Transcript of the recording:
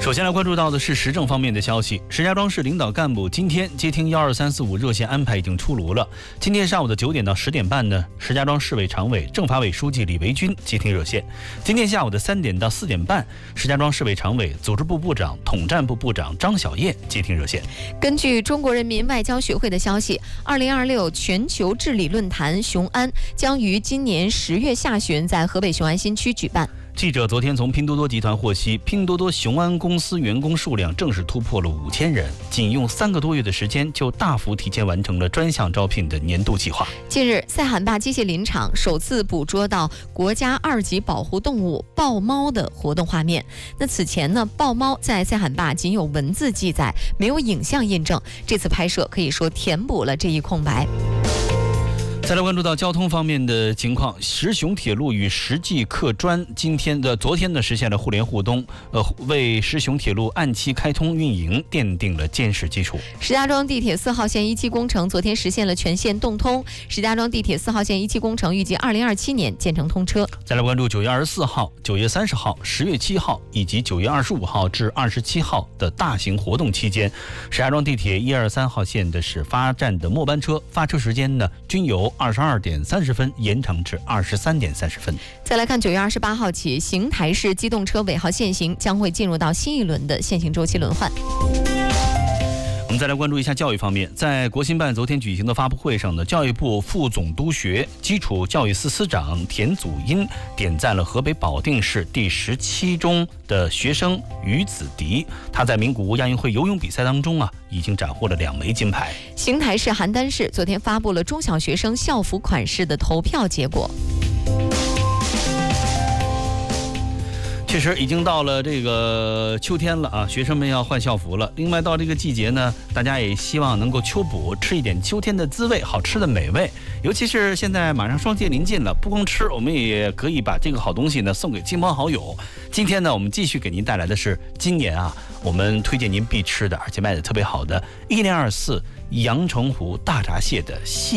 首先来关注到的是时政方面的消息。石家庄市领导干部今天接听12345热线安排已经出炉了。今天上午的9点到10点半呢，石家庄市委常委、政法委书记李维军接听热线。今天下午的3点到4点半，石家庄市委常委、组织部部长、统战部部长张小燕接听热线。 根据中国人民外交学会的消息，2026全球治理论坛雄安将于今年10月下旬在河北雄安新区举办。 记者昨天从拼多多集团获悉，拼多多雄安公司员工数量正式突破了5000人，仅用3个多月的时间就大幅提前完成了专项招聘的年度计划。 近日，塞罕坝机械林场首次捕捉到国家2级保护动物豹猫的活动画面。那此前呢，豹猫在塞罕坝仅有文字记载，没有影像印证，这次拍摄可以说填补了这一空白。 再来关注到交通方面的情况，石雄铁路与石济客专昨天呢实现了互联互通，为石雄铁路按期开通运营奠定了坚实基础。 石家庄地铁4号线1期工程昨天实现了全线动通，石家庄地铁4号线1期工程预计2027年建成通车。 再来关注9月24号、9月30号、10月7号以及9月25号至27号的大型活动期间，石家庄地铁123号线的始发站的末班车发车时间呢均由22点30分延长至23点30分。 再来看9月28号起，邢台市机动车尾号限行将会进入到新一轮的限行周期轮换。 我们再来关注一下教育方面，在国新办昨天举行的发布会上呢，教育部副总督学基础教育司司长田祖荫点赞了河北保定市第17中的学生于子迪，他在名古屋亚运会游泳比赛当中已经斩获了2枚金牌。 邢台市邯郸市昨天发布了中小学生校服款式的投票结果。 确实已经到了这个秋天了学生们要换校服了。另外到这个季节呢，大家也希望能够秋补，吃一点秋天的滋味，好吃的美味。尤其是现在马上双节临近了，不光吃，我们也可以把这个好东西呢送给亲朋好友。今天呢，我们继续给您带来的是今年我们推荐您必吃的，而且卖的特别好的1024阳澄湖大闸蟹的